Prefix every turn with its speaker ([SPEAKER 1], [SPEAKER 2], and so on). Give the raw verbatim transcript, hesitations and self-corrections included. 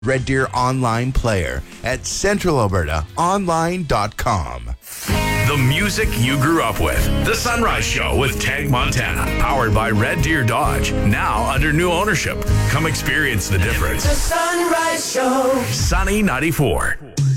[SPEAKER 1] Red Deer Online Player at central alberta online dot com.
[SPEAKER 2] The music you grew up with. The Sunrise Show with Tag Montana. Powered by Red Deer Dodge. Now under new ownership. Come experience the difference.
[SPEAKER 3] The Sunrise Show.
[SPEAKER 2] Sunny ninety-four.